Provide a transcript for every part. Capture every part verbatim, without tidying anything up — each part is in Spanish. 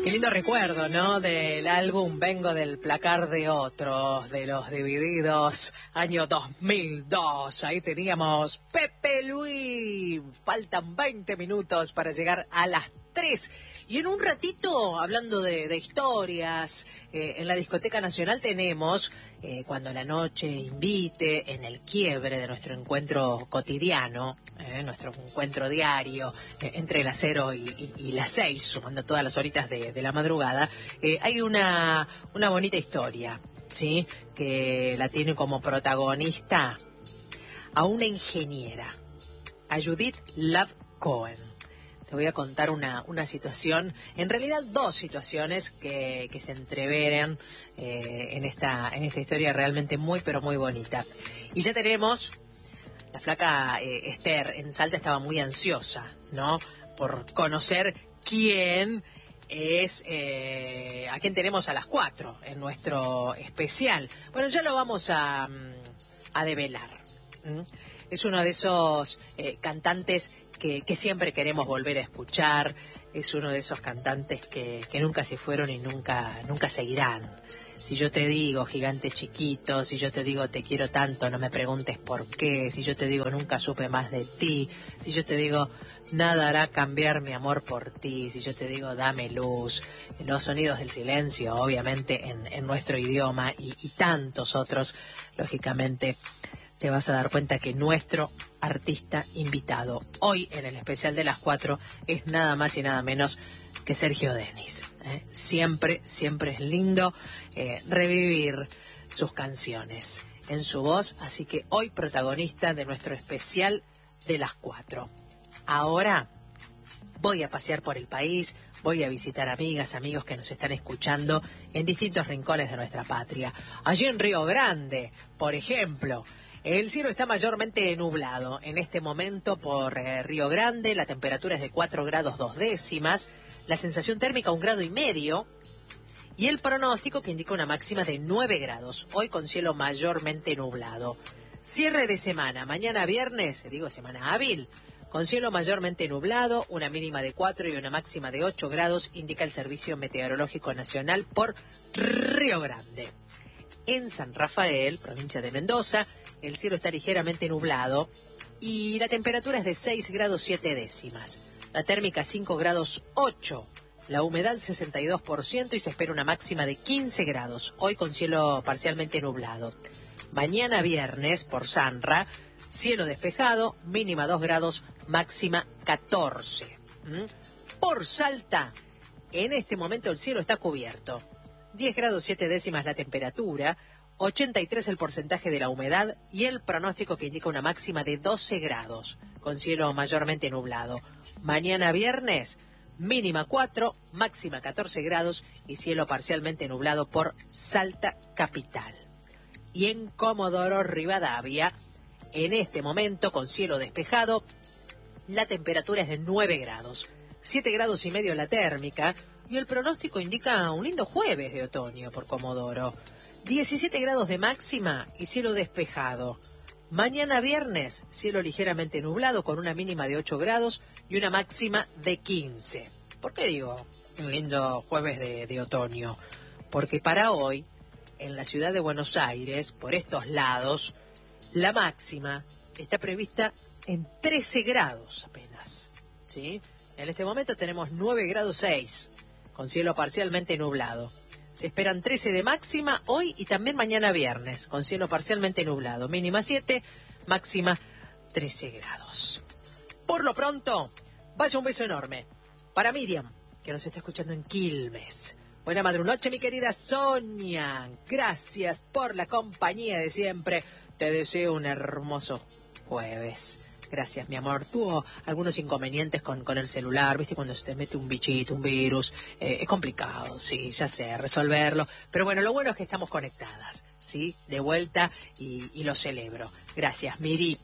Qué lindo recuerdo, ¿no? Del álbum Vengo del placar de otros, de los Divididos, año dos mil dos. Ahí teníamos Pepe Luis. Faltan veinte minutos para llegar a las tres. Y en un ratito, hablando de, de historias, eh, en la Discoteca Nacional tenemos, eh, Cuando la Noche Invite, en el quiebre de nuestro encuentro cotidiano, eh, nuestro encuentro diario, eh, entre las cero y, y, y las seis, sumando todas las horitas de, de la madrugada, eh, hay una, una bonita historia, ¿sí? Que la tiene como protagonista a una ingeniera, a Judith Love Cohen. Te voy a contar una, una situación, en realidad dos situaciones que, que se entreveran eh, en, esta, en esta historia realmente muy, pero muy bonita. Y ya tenemos, la flaca eh, Esther en Salta estaba muy ansiosa, ¿no? Por conocer quién es, eh, a quién tenemos a las cuatro en nuestro especial. Bueno, ya lo vamos a, a develar. ¿Mm? Es uno de esos eh, cantantes que, que siempre queremos volver a escuchar. Es uno de esos cantantes que, que nunca se fueron y nunca, nunca seguirán. Si yo te digo gigante chiquito, si yo te digo te quiero tanto, no me preguntes por qué, si yo te digo nunca supe más de ti, si yo te digo nada hará cambiar mi amor por ti, si yo te digo dame luz, los sonidos del silencio, obviamente en, en nuestro idioma y, y tantos otros, lógicamente te vas a dar cuenta que nuestro artista invitado hoy en el especial de las cuatro es nada más y nada menos que Sergio Denis. ¿eh? Siempre, siempre es lindo eh, revivir sus canciones en su voz, así que hoy protagonista de nuestro especial de las cuatro. Ahora voy a pasear por el país, voy a visitar amigas, amigos que nos están escuchando en distintos rincones de nuestra patria. Allí en Río Grande, por ejemplo, el cielo está mayormente nublado en este momento por eh, Río Grande, la temperatura es de cuatro grados dos décimas, la sensación térmica un grado y medio y el pronóstico que indica una máxima de nueve grados, hoy con cielo mayormente nublado. Cierre de semana, mañana viernes, digo semana hábil, con cielo mayormente nublado, una mínima de cuatro y una máxima de ocho grados, indica el Servicio Meteorológico Nacional por Río Grande. En San Rafael, provincia de Mendoza, el cielo está ligeramente nublado y la temperatura es de seis grados siete décimas. La térmica cinco grados ocho, la humedad sesenta y dos por ciento y se espera una máxima de quince grados, hoy con cielo parcialmente nublado. Mañana viernes, por Sanra, cielo despejado, mínima dos grados, máxima catorce. ¿Mm? Por Salta, en este momento el cielo está cubierto. diez grados siete décimas la temperatura, ochenta y tres el porcentaje de la humedad y el pronóstico que indica una máxima de doce grados, con cielo mayormente nublado. Mañana viernes, mínima cuatro, máxima catorce grados y cielo parcialmente nublado por Salta capital. Y en Comodoro Rivadavia, en este momento con cielo despejado, la temperatura es de nueve grados, siete grados y medio la térmica, y el pronóstico indica un lindo jueves de otoño por Comodoro. diecisiete grados de máxima y cielo despejado. Mañana viernes, cielo ligeramente nublado con una mínima de ocho grados y una máxima de quince. ¿Por qué digo un lindo jueves de, de otoño? Porque para hoy, en la ciudad de Buenos Aires, por estos lados, la máxima está prevista en trece grados apenas. ¿Sí? En este momento tenemos nueve grados seis. Con cielo parcialmente nublado. Se esperan trece de máxima hoy y también mañana viernes, con cielo parcialmente nublado. Mínima siete, máxima trece grados. Por lo pronto, vaya un beso enorme para Miriam, que nos está escuchando en Quilmes. Buena madrunoche, mi querida Sonia. Gracias por la compañía de siempre. Te deseo un hermoso jueves. Gracias, mi amor. Tuvo algunos inconvenientes con, con el celular, ¿viste? Cuando se te mete un bichito, un virus. Eh, es complicado, sí, ya sé, resolverlo. Pero bueno, lo bueno es que estamos conectadas, ¿sí? De vuelta y, y lo celebro. Gracias, Miri.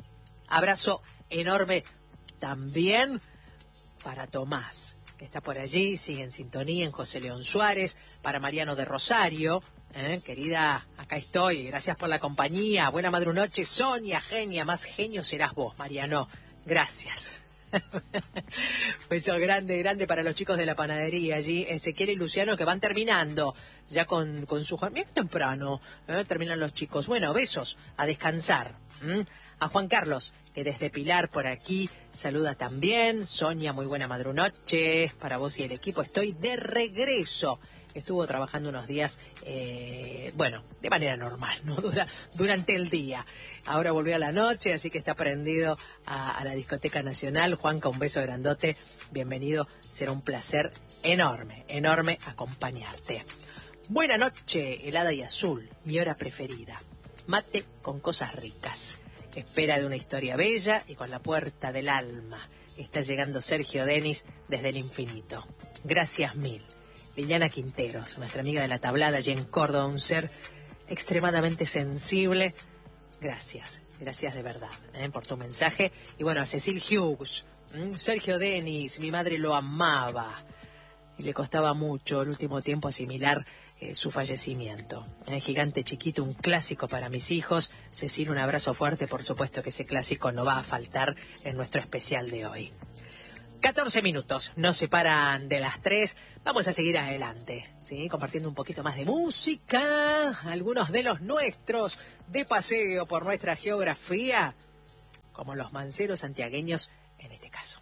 Abrazo enorme también para Tomás, que está por allí, sigue en sintonía en José León Suárez. Para Mariano de Rosario. ¿Eh? Querida, acá estoy, gracias por la compañía, buena madrunoche, Sonia, genia, más genio serás vos, Mariano, gracias. Beso grande, grande para los chicos de la panadería allí, Ezequiel y Luciano, que van terminando ya con, con su... Bien temprano, ¿eh? Terminan los chicos. Bueno, besos, a descansar. ¿Mm? A Juan Carlos, que desde Pilar por aquí saluda también. Sonia, muy buena madrunoche para vos y el equipo. Estoy de regreso. Estuvo trabajando unos días, eh, bueno, de manera normal, ¿no? Dura, durante el día. Ahora volvió a la noche, así que está prendido a, a la Discoteca Nacional. Juanca, un beso grandote. Bienvenido. Será un placer enorme, enorme acompañarte. Buena noche, helada y azul, mi hora preferida. Mate con cosas ricas. Espera de una historia bella y con la puerta del alma. Está llegando Sergio Denis desde el infinito. Gracias mil. Liliana Quinteros, nuestra amiga de la tablada allí en Córdoba, un ser extremadamente sensible. Gracias, gracias de verdad, ¿eh? Por tu mensaje. Y bueno, a Cecil Hughes, ¿m? Sergio Denis, mi madre lo amaba y le costaba mucho el último tiempo asimilar eh, su fallecimiento. ¿eh? Gigante chiquito, un clásico para mis hijos. Cecil, un abrazo fuerte, por supuesto que ese clásico no va a faltar en nuestro especial de hoy. catorce minutos, nos separan de las tres. Vamos a seguir adelante, ¿sí? Compartiendo un poquito más de música. Algunos de los nuestros de paseo por nuestra geografía, como los manceros santiagueños en este caso.